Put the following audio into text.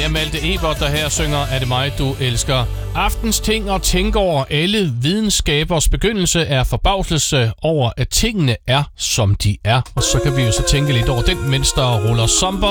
er Malte Ebert, der her synger Er det mig, du elsker. Aftens ting og tænk over alle videnskabers begyndelse er forbavselse over, at tingene er, som de er. Og så kan vi jo så tænke lidt over den, mens der ruller Somber